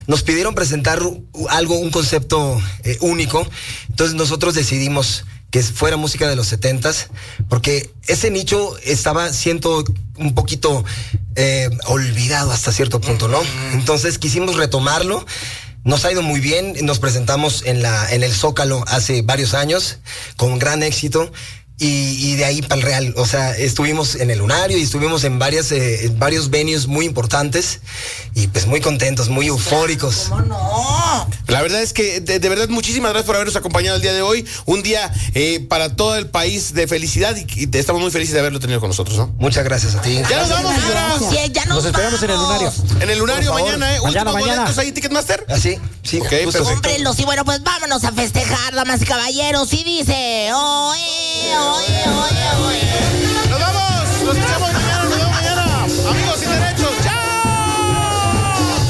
Nos pidieron presentar un concepto único, entonces nosotros decidimos que fuera música de los 70s, porque ese nicho estaba, siento, un poquito olvidado hasta cierto punto, ¿no? Entonces quisimos retomarlo. Nos ha ido muy bien, nos presentamos en el Zócalo hace varios años, con gran éxito. Y de ahí para el Real, o sea, estuvimos en el Lunario y estuvimos en varios venues muy importantes y pues muy contentos, muy eufóricos. ¿Cómo no? La verdad es que de verdad muchísimas gracias por habernos acompañado el día de hoy, un día para todo el país de felicidad y estamos muy felices de haberlo tenido con nosotros, ¿no? Muchas gracias a ti. Ya nos vamos, señora. Sí, ya nos esperamos en el Lunario. En el Lunario mañana, Mañana. boletos ahí, Ticketmaster. ¿Así? Sí, Ok, justo. perfecto. Cómprenlos y bueno, pues vámonos a festejar, damas y caballeros. Y dice, oye. Nos vamos, nos vemos mañana. Amigos sin derechos, ¡chao!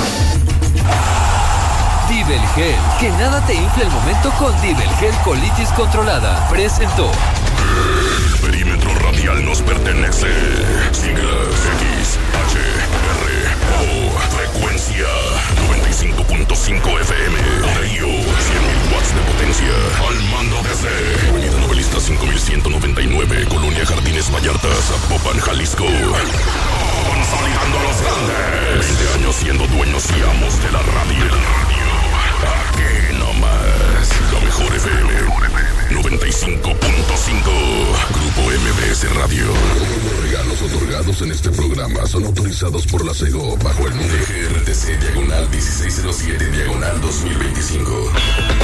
Dibelgel, que nada te infle el momento con Dibelgel Colitis Controlada. Presentó. Perímetro radial nos pertenece. Siglas X, H, R, O. Frecuencia 95.5 FM. Río 100.000 watts de potencia. Al mando desde Avenida Novelista 5199, Colonia Jardines Vallarta, Zapopan, Jalisco. Consolidando a los grandes. 20 años siendo dueños y amos de la radio. Aquí nomás. La mejor FM 95.5. Grupo MBS Radio. Los regalos otorgados en este programa son autorizados por la CEGO bajo el número GRTC diagonal 1607 diagonal 2025.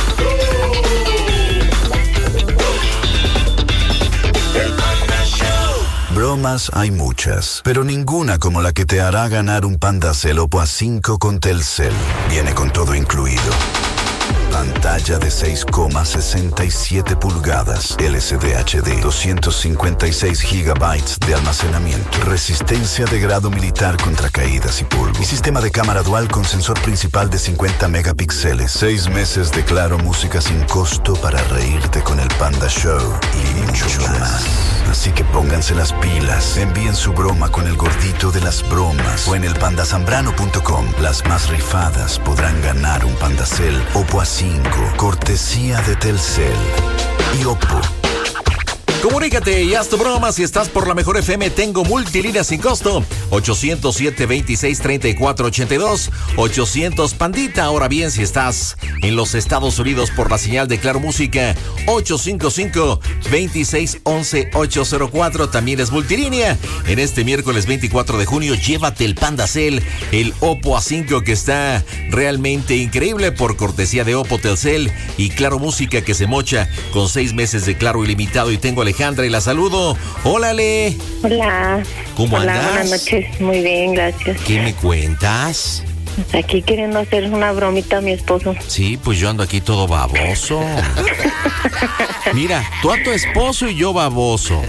Bromas hay muchas, pero ninguna como la que te hará ganar un Pandacel Oppo A5 con Telcel. Viene con todo incluido. Pantalla de 6,67 pulgadas, LCD HD, 256 gigabytes de almacenamiento, resistencia de grado militar contra caídas y polvo, y sistema de cámara dual con sensor principal de 50 megapíxeles, 6 meses de Claro Música sin costo para reírte con el Panda Show y mucho más. Así que pónganse las pilas, envíen su broma con el gordito de las bromas o en elpandasambrano.com. Las más rifadas podrán ganar un Pandacel Oppo A5, cortesía de Telcel y Oppo. Comunícate y haz tu broma. Si estás por la mejor FM, tengo multilínea sin costo. 807-26-3482. 800 Pandita. Ahora bien, si estás en los Estados Unidos por la señal de Claro Música, 855-2611-804. También es multilínea. En este miércoles 24 de junio, llévate el Pandacel, el Oppo A5, que está realmente increíble, por cortesía de Oppo, Telcel y Claro Música, que se mocha con 6 meses de Claro ilimitado. Y tengo a Alejandra y la saludo. Hola, Ale. Hola. ¿Cómo andas? Hola, buenas noches. Muy bien, gracias. ¿Qué me cuentas? Aquí queriendo hacer una bromita a mi esposo. Sí, pues yo ando aquí todo baboso. Mira, tú a tu esposo y yo baboso.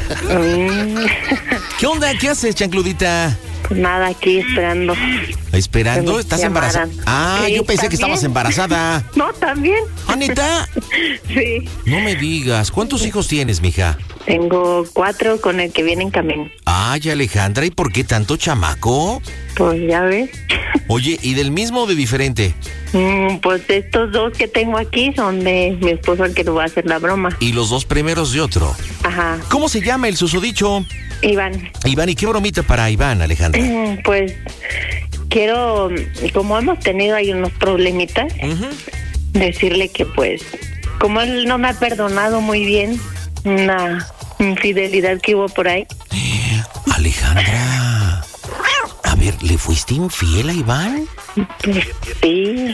¿Qué onda? ¿Qué haces, chancludita? Pues nada, aquí esperando. ¿Esperando? ¿Estás embarazada? Ah, sí, yo pensé ¿también? que estabas embarazada. No, también. ¿Ah, neta? Sí. No me digas. ¿Cuántos hijos tienes, mija? Tengo 4 con el que viene en camino. Ay, Alejandra, ¿y por qué tanto chamaco? Pues ya ves. Oye, ¿y del mismo o de diferente? Pues estos 2 que tengo aquí son de mi esposo, al que le voy a hacer la broma. Y los 2 primeros de otro. Ajá. ¿Cómo se llama el susodicho? Iván. Iván, ¿y qué bromita para Iván, Alejandra? Pues quiero, como hemos tenido ahí unos problemitas, decirle que pues, como él no me ha perdonado muy bien una infidelidad que hubo por ahí. Alejandra, a ver, ¿le fuiste infiel a Iván? Pues sí.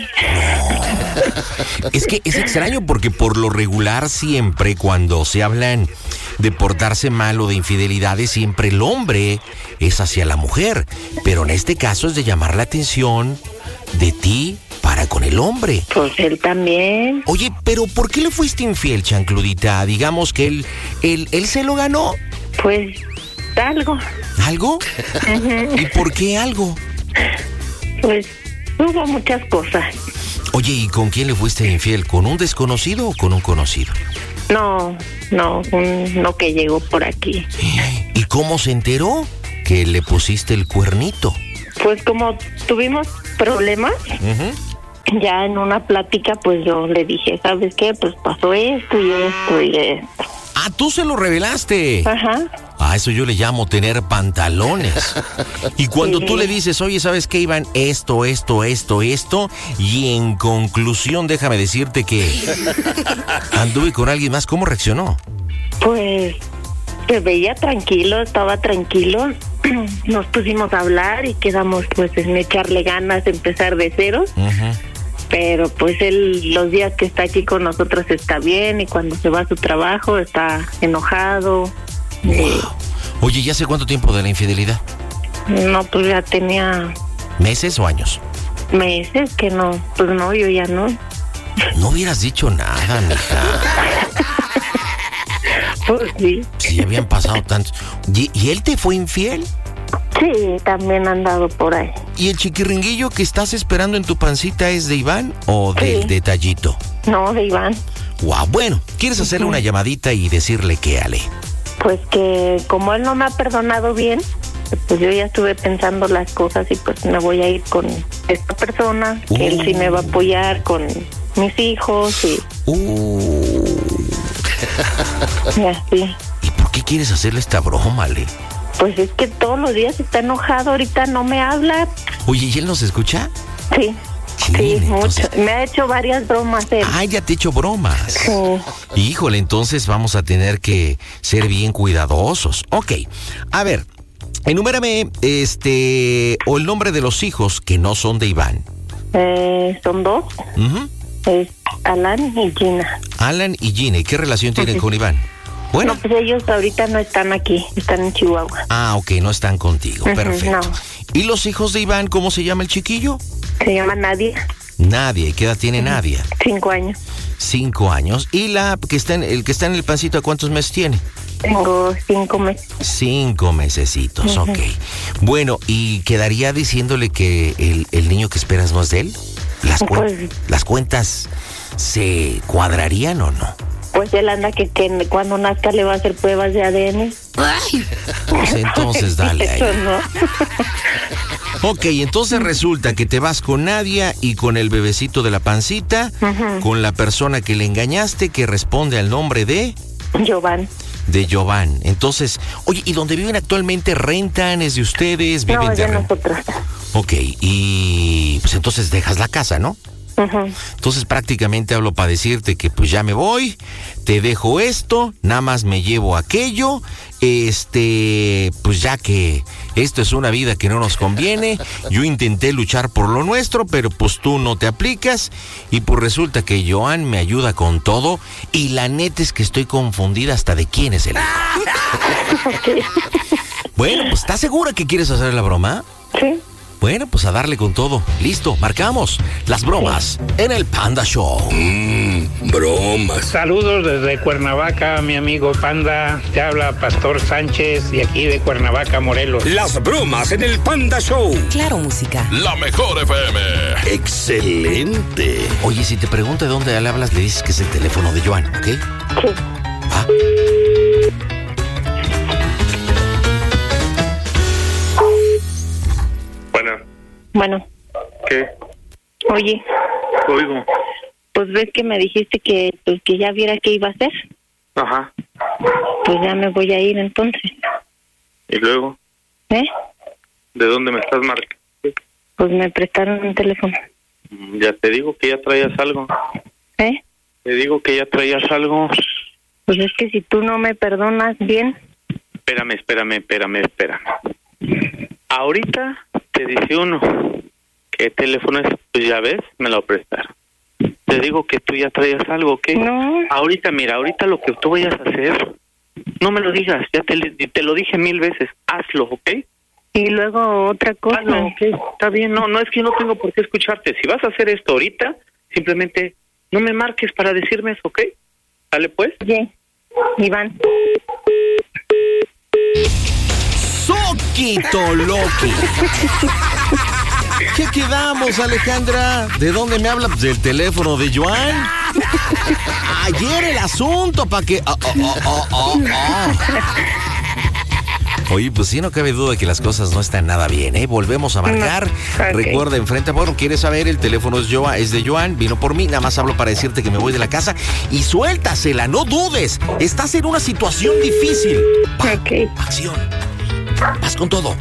No. Es que es extraño porque por lo regular siempre cuando se hablan de portarse mal o de infidelidades, siempre el hombre es hacia la mujer. Pero en este caso es de llamar la atención de ti para con el hombre. Pues él también. Oye, pero ¿por qué le fuiste infiel, chancludita? Digamos que él se lo ganó. Pues algo. ¿Algo? ¿Y por qué algo? Pues hubo muchas cosas. Oye, ¿y con quién le fuiste infiel? ¿Con un desconocido o con un conocido? No, uno que llegó por aquí. ¿Y cómo se enteró que le pusiste el cuernito? Pues como tuvimos problemas, ya en una plática, pues yo le dije, ¿sabes qué? Pues pasó esto y esto y esto. Ah, tú se lo revelaste. Ajá. A eso yo le llamo tener pantalones. Y cuando Sí. tú le dices, oye, ¿sabes qué, Iván? Esto, y en conclusión, déjame decirte que anduve con alguien más, ¿cómo reaccionó? Pues se veía tranquilo, estaba tranquilo. Nos pusimos a hablar y quedamos pues en echarle ganas, empezar de cero. Ujú. Pero pues él los días que está aquí con nosotros está bien y cuando se va a su trabajo está enojado. Oye, ¿ya hace cuánto tiempo de la infidelidad? No, pues ya tenía ¿Meses o años? meses que no, pues no, yo ya no. No hubieras dicho nada, mija. Pues sí, Si ya habían pasado tantos. ¿Y él te fue infiel? sí, también han andado por ahí. ¿Y el chiquiringuillo que estás esperando en tu pancita es de Iván o del Sí. detallito? No, de Iván. Guau, bueno, ¿quieres hacerle una llamadita y decirle qué, Ale? Pues que como él no me ha perdonado bien, pues yo ya estuve pensando las cosas y pues me voy a ir con esta persona, que él sí me va a apoyar con mis hijos y así. ¿Y por qué quieres hacerle esta broma, Ale? Pues es que todos los días está enojado, ahorita no me habla. Oye, ¿y él nos escucha? Sí, Chin, sí, entonces- mucho. Me ha hecho varias bromas él. Ay, ya te he hecho bromas. Sí. Híjole, entonces vamos a tener que ser bien cuidadosos. Ok, a ver, enumérame o el nombre de los hijos que no son de Iván. Son dos, Ujú. es Alan y Gina. Alan y Ginny, ¿qué relación tienen con Iván? Bueno. No, pues ellos ahorita no están aquí, están en Chihuahua. Ah, ok, no están contigo, Ujú, perfecto. no. ¿Y los hijos de Iván, cómo se llama el chiquillo? Se llama Nadia, Nadia, ¿y qué edad tiene Nadia? 5 años. 5 años. ¿Y el que está en el pancito, cuántos meses tiene? Tengo 5 meses. 5 mesecitos, ok. Bueno, ¿y quedaría diciéndole que el niño que esperas no es de él? Pues- ¿Las cuentas se cuadrarían o no? Pues él anda que cuando nazca le va a hacer pruebas de ADN. Pues entonces dale ahí. Eso no. Ok, entonces resulta que te vas con Nadia y con el bebecito de la pancita, con la persona que le engañaste que responde al nombre de Giovanni. Giovanni. Entonces, oye, ¿y dónde viven actualmente? ¿Rentan? ¿Es de ustedes? ¿Viven No, es de de renta? nosotros. Ok, y pues entonces dejas la casa, ¿no? Ujú. Entonces prácticamente hablo para decirte que pues ya me voy, te dejo esto, nada más me llevo aquello, pues ya que esto es una vida que no nos conviene, yo intenté luchar por lo nuestro, pero pues tú no te aplicas y pues resulta que Joan me ayuda con todo y la neta es que estoy confundida hasta de quién es el hijo. Bueno, pues ¿estás segura que quieres hacer la broma? Sí. Bueno, pues a darle con todo. Listo, marcamos las bromas en el Panda Show. Bromas. Saludos desde Cuernavaca, mi amigo Panda. Te habla Pastor Sánchez de aquí de Cuernavaca, Morelos. Las bromas en el Panda Show. Claro, música. La mejor FM. Excelente. Oye, si te pregunta de dónde le hablas, le dices que es el teléfono de Joan, ¿ok? Sí. ¿Va? Bueno, ¿Qué? oye, Oigo. pues ves que me dijiste que pues que ya viera qué iba a hacer. Ajá. Pues ya me voy a ir entonces. ¿Y luego? ¿Eh? ¿De dónde me estás marcando? Pues me prestaron un teléfono. Ya te digo que ya traías algo. ¿Eh? Te digo que ya traías algo. Pues es que si tú no me perdonas bien, Espérame. Ahorita te dice uno, ¿qué teléfono es? Pues ya ves, me lo prestaron. Te digo que tú ya traías algo, ¿ok? No. Ahorita lo que tú vayas a hacer, no me lo digas, ya te lo dije 1000 veces, hazlo, ¿ok? y luego otra cosa. Hazlo, ¿ok? Está bien, no es que no tengo por qué escucharte. Si vas a hacer esto ahorita, simplemente no me marques para decirme eso, ¿ok? ¿Sale pues? Oye, Iván, ¡Soquito Loki! ¿Qué quedamos, Alejandra? ¿De dónde me habla? Pues del teléfono de Joan. Ayer el asunto, para que... Oye, pues sí, no cabe duda de que las cosas no están nada bien, ¿eh? Volvemos a marcar. No. Okay. Recuerda, enfrenta, bueno, ¿quieres saber? El teléfono es de Joan, vino por mí, nada más hablo para decirte que me voy de la casa y suéltasela, no dudes. Estás en una situación difícil. Va, Ok. acción. Vas con todo.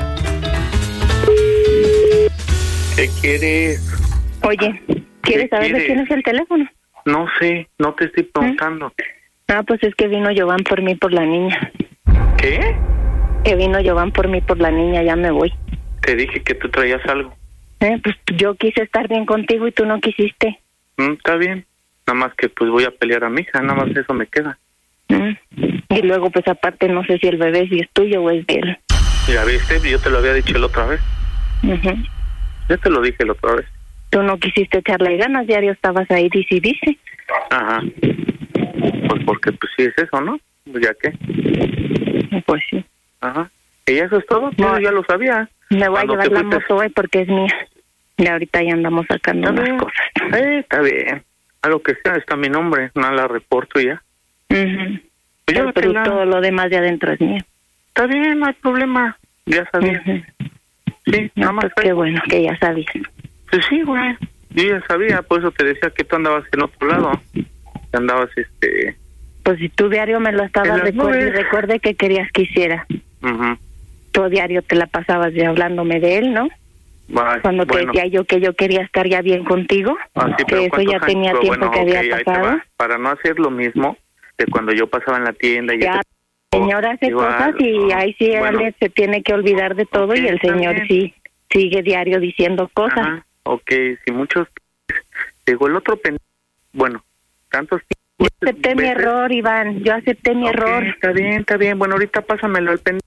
¿Qué quieres? Oye, ¿quieres saber de quién es el teléfono? No sé, no te estoy preguntando. Ah, pues es que vino Giovanni por mí por la niña. ¿Qué? Que vino Giovanni por mí por la niña, ya me voy. Te dije que tú traías algo. Pues yo quise estar bien contigo y tú no quisiste. Está bien. Nada más que pues voy a pelear a mi hija, nada más eso me queda. Y luego pues aparte no sé si el bebé si es tuyo o es de él. Ya viste, yo te lo había dicho la otra vez. Yo te lo dije la otra vez. Tú no quisiste echarle ganas, diario estabas ahí, dice. Ajá. Pues porque pues sí es eso, ¿no? Pues ya qué. Pues sí. Ajá. Y eso es todo, No. yo ya lo sabía. Me voy a Cuando llevar te la fuiste- moto hoy porque es mía. Y ahorita ya andamos sacando Está unas bien. cosas. Está bien. A lo que sea, está mi nombre, no la reporto y ya. Ujú. Pues Pero llévatela. todo lo demás de adentro es mío. Está bien, no hay problema. Ya sabía. Ujú. Sí, nada No, más. pues qué bueno que ya sabías. Pues sí, güey. Yo ya sabía, por eso te decía que tú andabas en otro lado. Que andabas, Pues si tú diario me lo estabas En las nubes. recuerde que querías que hiciera. Ujú. Tú diario te la pasabas ya hablándome de él, ¿no? Bye. Cuando te Bueno. decía yo que yo quería estar ya bien contigo, Ah, sí, pero que eso ¿cuántos ya años? tenía Pero tiempo bueno, que ok, había ahí te pasado. va. Para no hacer lo mismo de cuando yo pasaba en la tienda y Ya, el señor hace igual, cosas y no. ahí sí Bueno. Ale se tiene que olvidar de todo Ok, y el está señor bien. sí sigue diario diciendo cosas. Ajá. Ok, si muchos... Digo, el otro bueno, tantos... Yo acepté mi veces- error, Iván, yo acepté mi Ok, error. Está bien. Bueno, ahorita pásamelo al pendejo.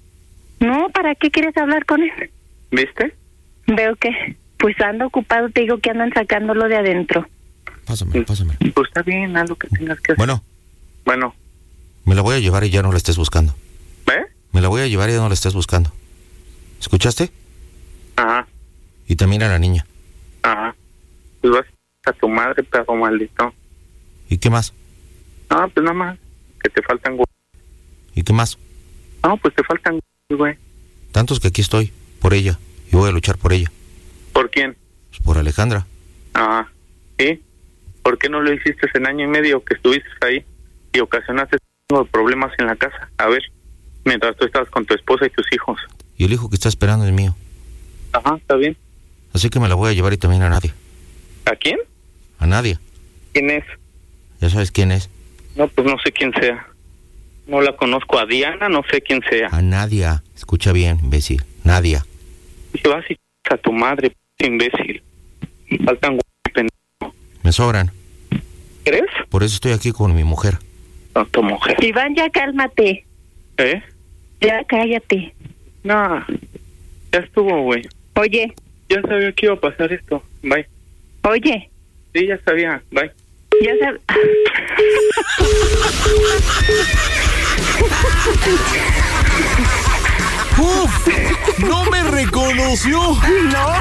No, ¿para qué quieres hablar con él? ¿Viste? Veo que pues anda ocupado, te digo que andan sacándolo de adentro. Pásame. Pues está bien, haz lo que tengas que hacer. Bueno, Bueno, me la voy a llevar y ya no la estés buscando. ¿ves? Me la voy a llevar y ya no la estés buscando. ¿Escuchaste? Ajá, Y también a la niña. ajá. Pues vas a tu madre, perro maldito. ¿Y qué más? No, pues nada más, que te faltan ¿Y qué más? No, pues te faltan güey. Tantos que aquí estoy, por ella. Y voy a luchar por ella. ¿Por quién? Pues por Alejandra. Ah, ¿sí? ¿Por qué no lo hiciste en año y medio que estuviste ahí y ocasionaste problemas en la casa? A ver, mientras tú estabas con tu esposa y tus hijos. Y el hijo que está esperando es mío. Ajá, está bien. Así que me la voy a llevar y también a Nadia. ¿A quién? A Nadia. ¿Quién es? Ya sabes quién es. No, pues no sé quién sea. No la conozco. A Diana, no sé quién sea. A Nadia. Escucha bien, imbécil. Nadia. Y vas y a tu madre, imbécil. Faltan pendejo. Me sobran. ¿Crees? Por eso estoy aquí con mi mujer. No, tu mujer. Iván, ya cálmate, ¿Eh? ya cállate. No, ya estuvo, güey. Oye, Ya sabía que iba a pasar esto. Bye. oye, Sí, ya sabía. Bye. ya sabes. ¡Uf! ¡No me reconoció! No.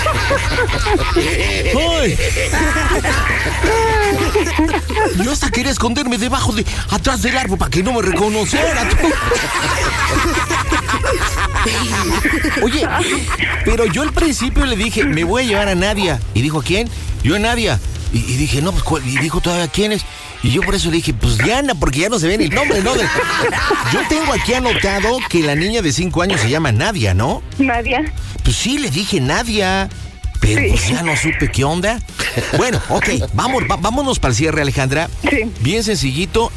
¡Ay! Yo hasta quería esconderme atrás del árbol para que no me reconociera. Oye, pero yo al principio le dije, me voy a llevar a Nadia. Y dijo, ¿a quién? Yo a Nadia. Y dije, no, pues, ¿cuál? Y dijo todavía, ¿quién es? Y yo por eso le dije, pues Diana, porque ya no se ve ni el nombre, ¿no? Yo tengo aquí anotado que la niña de 5 años se llama Nadia, ¿no? Nadia. Pues sí, le dije Nadia. Pero pues ya no supe qué onda. Bueno, ok, vámonos para el cierre, Alejandra. Sí. Bien sencillito,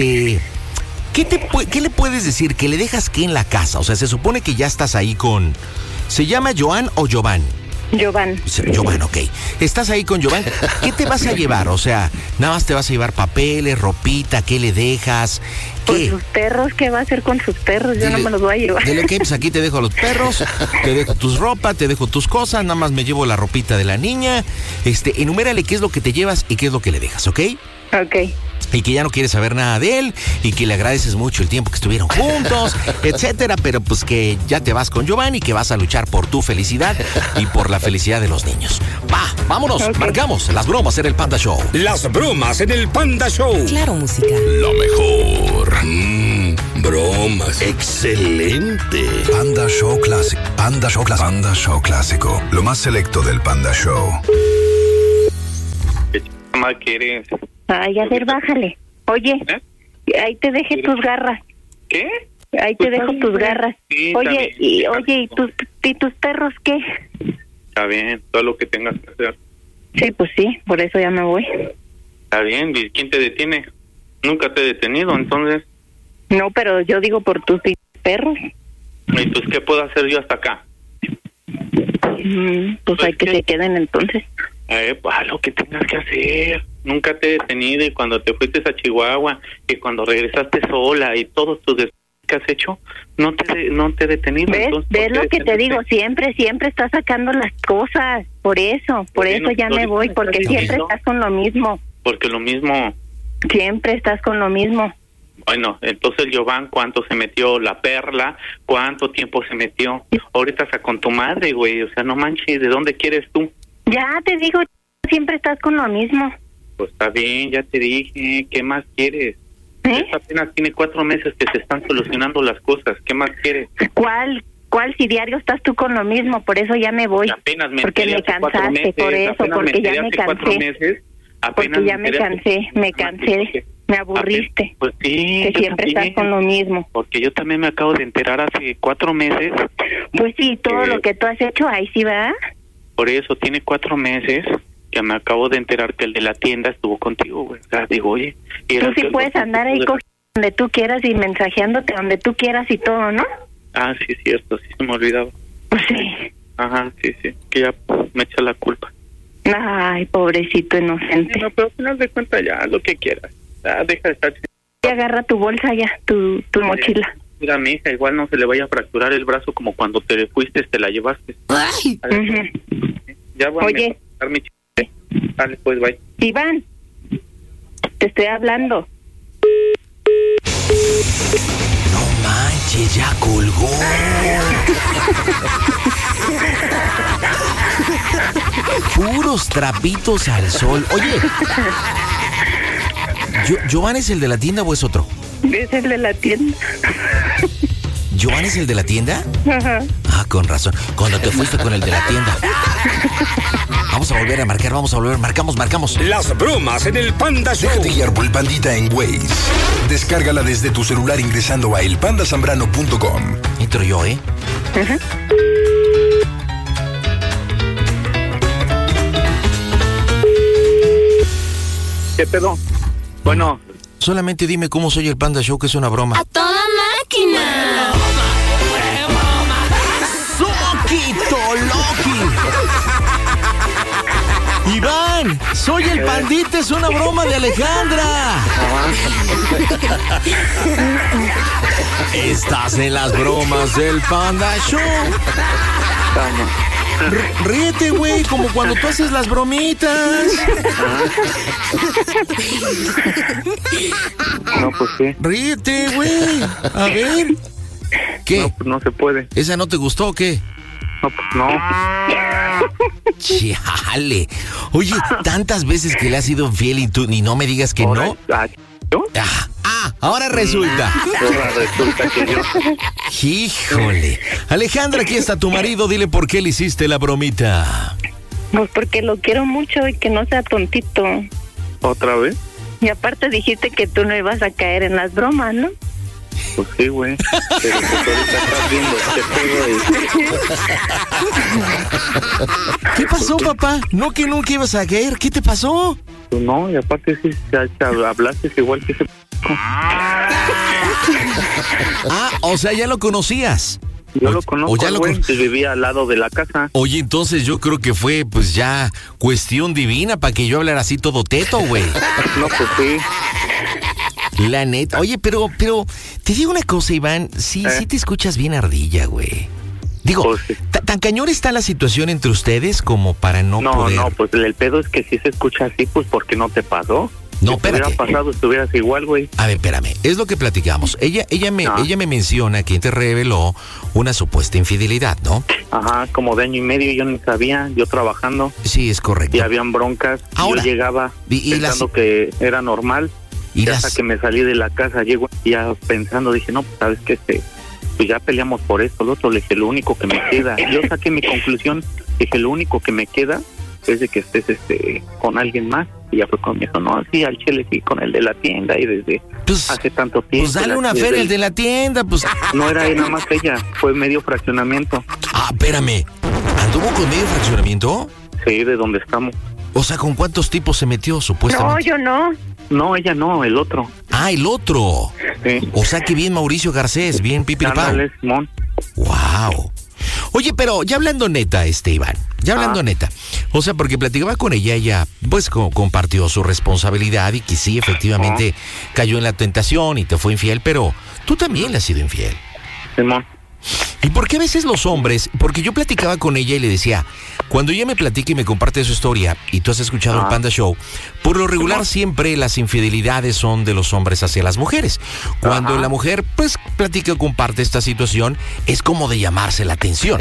¿qué le puedes decir? ¿Que le dejas qué en la casa? O sea, se supone que ya estás ahí con... ¿Se llama Joan o Jovan? Jovan. Jovan, ok. Estás ahí con Jovan. ¿Qué te vas a llevar? O sea, nada más te vas a llevar papeles, ropita, ¿qué le dejas? Pues ¿Qué? sus perros, ¿qué va a hacer con sus perros? Yo no me los voy a llevar. Dile, ok, pues aquí te dejo a los perros, te dejo tus ropas, te dejo tus cosas, nada más me llevo la ropita de la niña. Enumérale qué es lo que te llevas y qué es lo que le dejas, ¿ok? Ok. Y que ya no quieres saber nada de él y que le agradeces mucho el tiempo que estuvieron juntos, etcétera, pero pues que ya te vas con Giovanni, que vas a luchar por tu felicidad y por la felicidad de los niños. Vámonos, Ok. marcamos las bromas en el Panda Show. Las bromas en el Panda Show. Claro, música. La mejor. bromas. Excelente. Panda Show Clásico. Panda Show Clásico. Panda Show Clásico. Lo más selecto del Panda Show. ¿Qué más quieres? Ay, a ver, bájale. Oye, ahí te dejé tus garras. ¿Qué? Ahí te dejo tus garras. Sí, Oye, ¿y tus perros qué? Está bien, todo lo que tengas que hacer. Sí, pues sí, por eso ya me voy. Está bien, ¿y quién te detiene? Nunca te he detenido, entonces. No, pero yo digo por tus perros. ¿Y pues qué puedo hacer yo hasta acá? Pues hay que se queden entonces. Pues lo que tengas que hacer. Nunca te he detenido, y cuando te fuiste a Chihuahua, y cuando regresaste sola, y todos tus que has hecho, no te he detenido. ¿Ves? Entonces, ¿Ves lo que te digo? Siempre estás sacando las cosas. Por eso ya me voy, porque siempre estás con lo mismo. Porque lo mismo. Siempre estás con lo mismo. Bueno, entonces el Giovanni, ¿cuánto se metió? La Perla, ¿cuánto tiempo se metió? Ahorita está con tu madre, güey, o sea, no manches, ¿de dónde quieres tú? Ya te digo, siempre estás con lo mismo. Pues está bien, ya te dije, ¿qué más quieres? Esta apenas tiene 4 meses que se están solucionando las cosas, ¿qué más quieres? ¿Cuál si diario estás tú con lo mismo? Por eso ya me voy. Apenas me porque me cansaste, por eso, porque ya me cansé. Porque ya me cansé, me aburriste. Pues sí, que siempre estás con lo mismo. Porque yo también me acabo de enterar hace 4 meses. Pues sí, todo lo que tú has hecho, ahí sí va. Por eso, tiene 4 meses que me acabo de enterar que el de la tienda estuvo contigo, güey. O sea, digo, oye... Tú sí puedes andar ahí cogiendo donde tú quieras y mensajeándote donde tú quieras y todo, ¿no? Ah, sí, es cierto, sí se me olvidaba. Pues sí. Ajá, sí, que ya me echa la culpa. Ay, pobrecito inocente. No, pero al final de cuentas ya, lo que quieras. Ya, deja de estar... Y agarra tu bolsa ya, tu mochila. Mira, mi hija, igual no se le vaya a fracturar el brazo como cuando te fuiste, te la llevaste. Ay. Ya voy Oye. a sacar mi Dale, pues, bye. Iván, te estoy hablando. No manches, ya colgó. Puros trapitos al sol. Oye, ¿Giovanni es el de la tienda o es otro? Es el de la tienda. ¿Giovanni es el de la tienda? Ajá. Ah, con razón. Cuando te fuiste con el de la tienda. Vamos a volver a marcar, marcamos. Las bromas en el Panda Show. Déjate guiar por el Pandita en Waze. Descárgala desde tu celular ingresando a elpandasambrano.com. Entro yo, ¿eh? Ajá. ¿Qué pedo? Bueno. Solamente dime cómo soy el Panda Show, que es una broma. ¡A toda máquina! ¡Soquito Loki! Iván, soy el Pandita, es una broma de Alejandra. Estás en las bromas del Panda Show. Ríete, güey, como cuando tú haces las bromitas. No, pues sí. Ríete, güey. A ver. ¿Qué? No, pues no se puede. ¿Esa no te gustó o qué? No, pues no. Chale. Oye, tantas veces que le has sido infiel y tú ni no me digas que no. ¿Yo? Ahora resulta. Ahora resulta que yo. Híjole. Alejandra, aquí está tu marido. Dile por qué le hiciste la bromita. Pues porque lo quiero mucho y que no sea tontito. ¿Otra vez? Y aparte dijiste que tú no ibas a caer en las bromas, ¿no? Pues sí, güey. Pero pues ahorita estás viendo ¿Qué pasó, papá? ¿No que nunca ibas a caer? ¿Qué te pasó? Pues no, y aparte sí, ya hablaste igual que ese... O sea, ya lo conocías. Yo lo conozco, güey, que vivía al lado de la casa. Oye, entonces yo creo que fue, pues ya, cuestión divina para que yo hablara así todo teto, güey. No, pues sí. La neta. Oye, pero, te digo una cosa, Iván, sí te escuchas bien ardilla, güey. Digo, pues sí. ¿tan cañón está la situación entre ustedes como para no poder...? No, pues el pedo es que si se escucha así, pues ¿por qué no te pasó? No, si espérate. Si hubiera pasado, estuvieras igual, güey. A ver, espérame, es lo que platicamos. Ella me menciona que te reveló una supuesta infidelidad, ¿no? Ajá, como de año y medio, yo ni sabía, yo trabajando. Sí, es correcto. Y habían broncas, ahora, yo llegaba pensando que era normal. Y hasta que me salí de la casa, llego ya pensando, dije, no, pues sabes que pues ya peleamos por esto, lo otro, le dije, lo único que me queda. Yo saqué mi conclusión, dije, lo único que me queda es de que estés con alguien más. Y ya fue conmigo, no, sí, al chile sí, con el de la tienda y desde hace tanto tiempo. Pues dale una feria el de la tienda, pues. No era nada más ella, fue medio fraccionamiento. Ah, espérame, ¿anduvo con medio fraccionamiento? Sí, de donde estamos. O sea, ¿con cuántos tipos se metió supuestamente? No, yo no. No, ella no, el otro. Ah, el otro. Sí. O sea, que bien Mauricio Garcés, bien Pipiripao. Ándale, Simón. Wow. Oye, pero ya hablando neta, Iván, ya hablando neta, o sea, porque platicaba con ella pues compartió su responsabilidad y que sí, efectivamente, cayó en la tentación y te fue infiel, pero tú también le has sido infiel. Simón. ¿Y por qué a veces los hombres? Porque yo platicaba con ella y le decía, cuando ella me platica y me comparte su historia, y tú has escuchado el Panda Show, por lo regular siempre las infidelidades son de los hombres hacia las mujeres. Cuando la mujer, pues, platica o comparte esta situación, es como de llamarse la atención.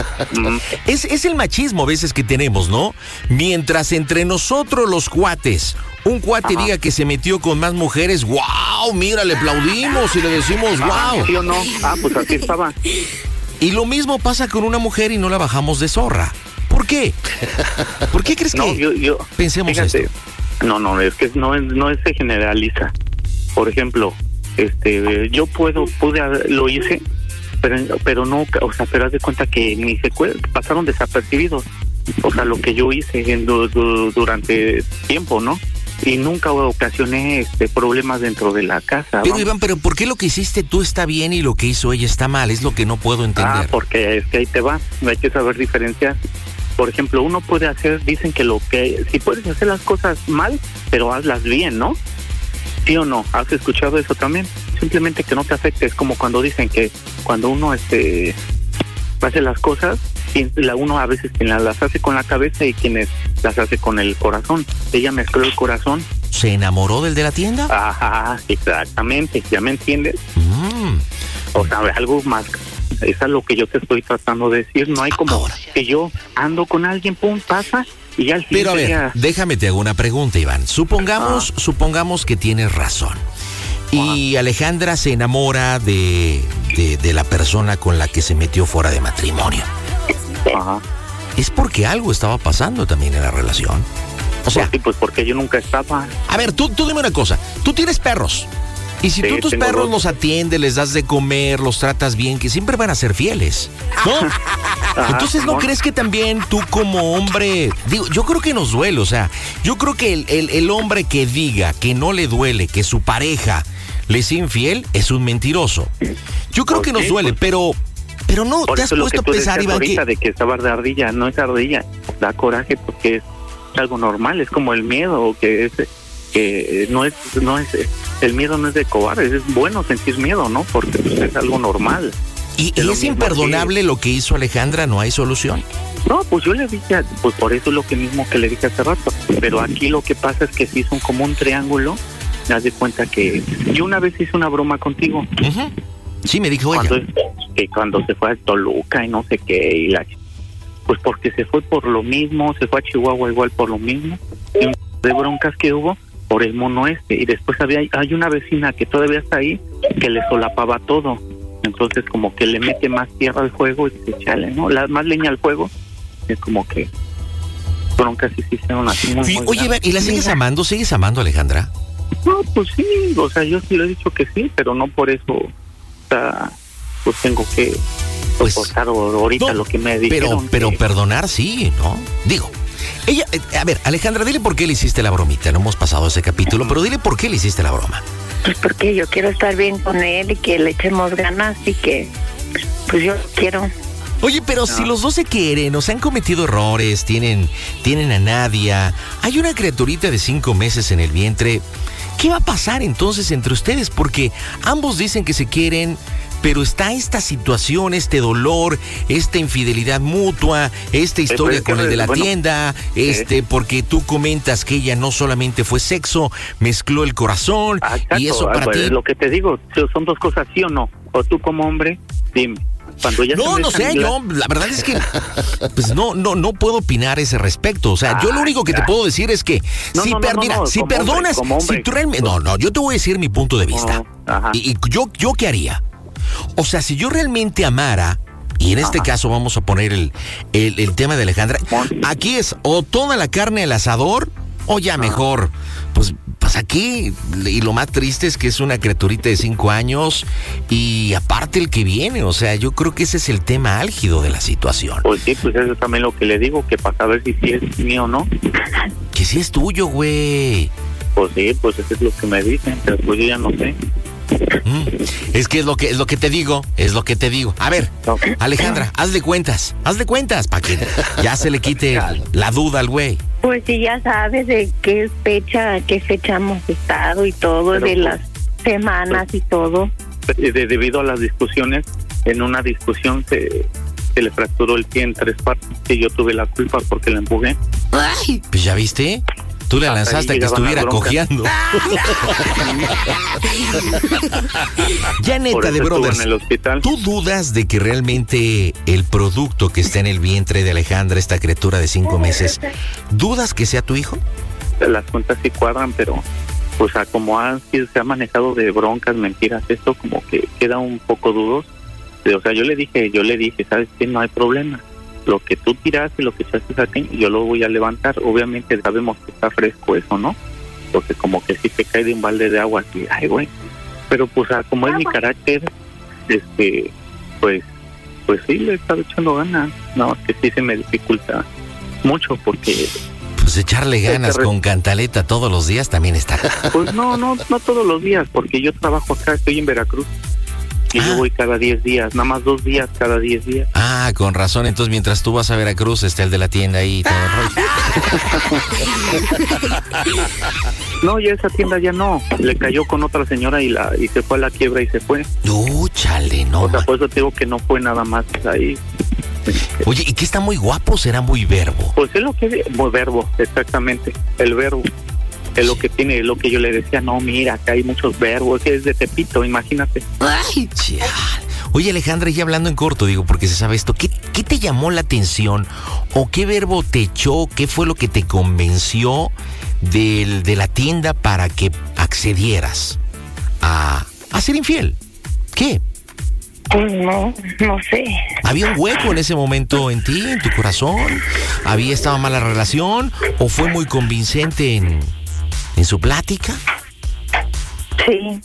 Es el machismo a veces que tenemos, ¿no? Mientras entre nosotros los cuates, un cuate diga que se metió con más mujeres, ¡wow! Mira, le aplaudimos y le decimos, ¡wow! ¿Sí o no? Pues así estaba. Y lo mismo pasa con una mujer y no la bajamos de zorra. ¿Por qué? ¿Por qué crees que yo pensemos fíjate, esto? No, es que no se generaliza. Por ejemplo, yo lo hice, pero no, o sea, pero haz de cuenta que ni pasaron desapercibidos. O sea, lo que yo hice durante tiempo, ¿no? Y nunca ocasioné problemas dentro de la casa. Pero Iván, ¿pero por qué lo que hiciste tú está bien y lo que hizo ella está mal? Es lo que no puedo entender. Porque es que ahí te va, hay que saber diferenciar. Por ejemplo, uno puede hacer, dicen que si puedes hacer las cosas mal, pero hazlas bien, ¿no? ¿Sí o no? ¿Has escuchado eso también? Simplemente que no te afecte, es como cuando dicen que cuando uno hace las cosas, uno a veces quien las hace con la cabeza y quienes las hace con el corazón. Ella mezcló el corazón. ¿Se enamoró del de la tienda? Ajá, exactamente, ¿ya me entiendes? O sea, algo más. Eso es lo que yo te estoy tratando de decir. No hay como que yo ando con alguien, pum, pasa y ya al final. Pero a ver, déjame te hago una pregunta, Iván. Supongamos que tienes razón. Y Alejandra se enamora de la persona con la que se metió fuera de matrimonio. Ajá. Es porque algo estaba pasando también en la relación. O sea, pues porque yo nunca estaba. A ver, tú dime una cosa. Tú tienes perros. Y si tú tus perros los atiendes, les das de comer, los tratas bien, que siempre van a ser fieles, ¿no? Entonces, ¿no crees que también tú como hombre, digo, yo creo que nos duele, o sea, yo creo que el hombre que diga que no le duele que su pareja le sea infiel es un mentiroso. Yo creo que nos duele, pero no, por te has eso puesto a pensar, Iván, de que estaba de ardilla, no es ardilla, da coraje porque es algo normal, es como el miedo, que no es el miedo no es de cobarde, es bueno sentir miedo, ¿no? Porque pues, es algo normal. ¿Y es imperdonable lo que hizo Alejandra? ¿No hay solución? No, pues yo le dije, pues por eso es lo que mismo que le dije hace rato, pero aquí lo que pasa es que sí son como un triángulo. Me das de cuenta que yo una vez hice una broma contigo. Sí, me dijo ella. Cuando se fue a Toluca y no sé qué, pues porque se fue por lo mismo, se fue a Chihuahua igual por lo mismo, y de broncas que hubo por el mono y después hay una vecina que todavía está ahí, que le solapaba todo, entonces como que le mete más tierra al fuego y se chale, ¿no? Más leña al fuego, es como que broncas sí se hicieron así muy oye, ¿y la sigues amando? ¿Sigues amando a Alejandra? No, pues sí, o sea, yo sí le he dicho que sí, pero no por eso, o sea, pues tengo que soportar ahorita lo que me dijeron. Pero perdonar sí, ¿no? Digo, ella, a ver, Alejandra, dile por qué le hiciste la bromita, no hemos pasado ese capítulo, pero dile por qué le hiciste la broma. Pues porque yo quiero estar bien con él y que le echemos ganas y que, pues yo quiero. Oye, pero si los dos se quieren, o se han cometido errores, tienen a Nadia, hay una criaturita de 5 meses en el vientre, ¿qué va a pasar entonces entre ustedes? Porque ambos dicen que se quieren, pero está esta situación, este dolor, esta infidelidad mutua, esta historia con el de la tienda, porque tú comentas que ella no solamente fue sexo, mezcló el corazón, y eso para ti. Lo que te digo, son dos cosas, ¿sí o no? O tú como hombre, dime, Cuando ya No sé, yo la verdad es que pues no puedo opinar ese respecto. O sea, yo lo único que te puedo decir es que si perdonas, si tú realmente yo te voy a decir mi punto de vista. Y yo qué haría. O sea, si yo realmente amara, y en este caso vamos a poner el tema de Alejandra, aquí es o toda la carne al asador o ya mejor, pues aquí, y lo más triste es que es una criaturita de 5 años y aparte el que viene, o sea, yo creo que ese es el tema álgido de la situación. Pues sí, pues eso es también lo que le digo, que para saber si sí es mío o no. Que sí es tuyo, güey. Pues sí, pues eso es lo que me dicen, pero pues yo ya no sé. Es que es lo que te digo, A ver, Alejandra, haz de cuentas, para que ya se le quite la duda al güey. Pues sí, ya sabes de qué fecha hemos estado y todo, pero, de las semanas y todo. Debido a las discusiones, en una discusión se le fracturó el pie en 3 partes y yo tuve la culpa porque la empujé. Ay, pues ya viste. Tú le lanzaste a que estuviera cojeando. Ya neta, de brothers, ¿tú dudas de que realmente el producto que está en el vientre de Alejandra, esta criatura de 5 meses, dudas que sea tu hijo? Las cuentas sí cuadran, pero pues como se ha manejado de broncas, mentiras, esto como que queda un poco dudoso. O sea, yo le dije, ¿sabes qué? No hay problema. Lo que tú tiraste, lo que echaste aquí, yo lo voy a levantar. Obviamente sabemos que está fresco eso, ¿no? Porque como que si te cae de un balde de agua así, ay, güey. Pero pues como es mi carácter, pues sí le he estado echando ganas. No, que sí se me dificulta mucho porque... Pues echarle ganas con cantaleta todos los días también está. Pues no todos los días, porque yo trabajo acá, estoy en Veracruz. Y yo voy cada 10 días, nada más 2 días cada 10 días. Ah, con razón. Entonces, mientras tú vas a Veracruz, está el de la tienda ahí y todo el rollo. No, ya esa tienda ya no. Le cayó con otra señora y se fue a la quiebra y se fue. Chale, no. O sea, por eso te digo que no fue nada más ahí. Oye, ¿y qué está muy guapo? ¿Será muy verbo? Pues es lo que... Muy verbo, exactamente. El verbo. Es lo que tiene, lo que yo le decía, no, mira, acá hay muchos verbos, que es de Tepito, imagínate. Ay, chale. Oye, Alejandra, ya hablando en corto, digo, porque se sabe esto, ¿qué te llamó la atención? ¿O qué verbo te echó? ¿Qué fue lo que te convenció de la tienda para que accedieras a ser infiel? ¿Qué? Pues no sé. ¿Había un hueco en ese momento en ti, en tu corazón? ¿Estaba mala relación? ¿O fue muy convincente en su plática? Sí.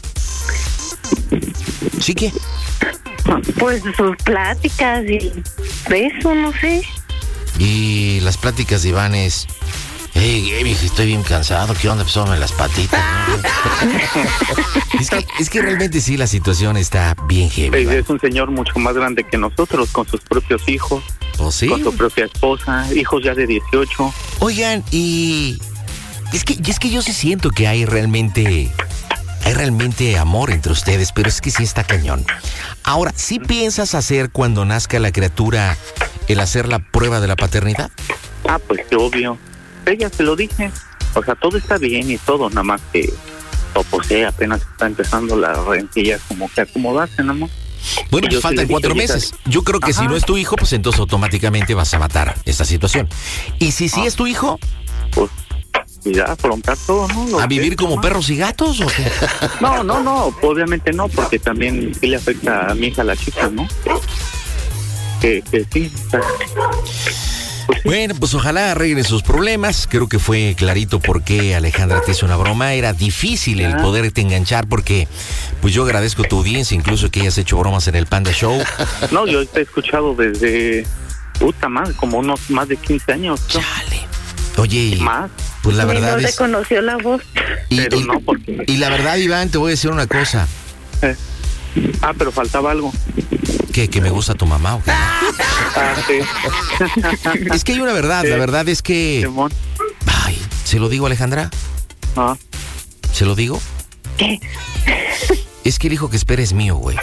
¿Sí qué? Pues sus pláticas y eso, no sé. Y las pláticas de Iván es... Hey, estoy bien cansado, ¿qué onda? Pues las patitas, ¿no? es que realmente sí, la situación está bien heavy. Es un señor mucho más grande que nosotros, con sus propios hijos, ¿Oh, sí? Con su propia esposa, hijos ya de 18. Oigan, y es que yo sí siento que hay realmente amor entre ustedes, pero es que sí está cañón. Ahora, ¿sí piensas hacer cuando nazca la criatura el hacer la prueba de la paternidad? Ah, pues qué obvio. Ella se lo dije, o sea, todo está bien y todo, nada más que apenas está empezando la rencilla como que acomodarse, nada más. Bueno, pues faltan 4 meses. Yo creo que si no es tu hijo, pues entonces automáticamente vas a matar esta situación. Y si sí es tu hijo, pues ya afrontar todo, ¿no? ¿A vivir como perros y gatos o qué? No, obviamente no, porque también sí le afecta a mi hija, la chica, ¿no? Que sí. Pues sí. Bueno, pues ojalá arreglen sus problemas. Creo que fue clarito por qué Alejandra te hizo una broma. Era difícil el poderte enganchar porque pues yo agradezco tu audiencia, incluso que hayas hecho bromas en el Panda Show. No, yo te he escuchado desde como unos más de 15 años, ¿no? Chale. Oye, más. Pues la verdad no es... reconoció la voz. Pero no, porque... Y la verdad, Iván, te voy a decir una cosa. Pero faltaba algo. ¿Qué? ¿Que me gusta tu mamá o qué? Sí. Es que hay una verdad, la verdad es que... Simón. Ay, ¿se lo digo, Alejandra? ¿Se lo digo? ¿Qué? Es que el hijo que espera es mío, güey.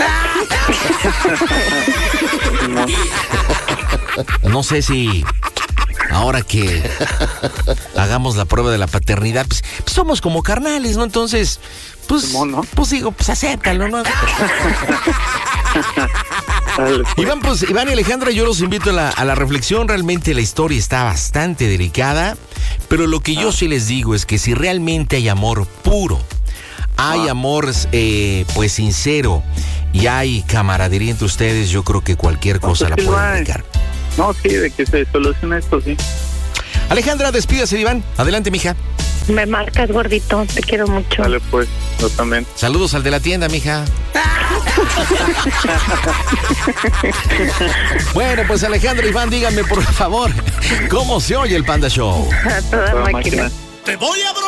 No sé si... Ahora que hagamos la prueba de la paternidad, pues somos como carnales, ¿no? Entonces, pues digo, pues acéptalo, ¿no? Iván y Alejandra, yo los invito a la reflexión. Realmente la historia está bastante delicada, pero lo que yo sí les digo es que si realmente hay amor puro, hay amor pues sincero y hay camaradería entre ustedes, yo creo que cualquier cosa la pueden aplicar. No, sí, de que se solucione esto, sí. Alejandra, despídase de Iván. Adelante, mija. Me marcas, gordito, te quiero mucho. Dale, pues, yo también. Saludos al de la tienda, mija. Bueno, pues Alejandra, Iván, díganme por favor, ¿cómo se oye el Panda Show? A toda máquina. Te voy a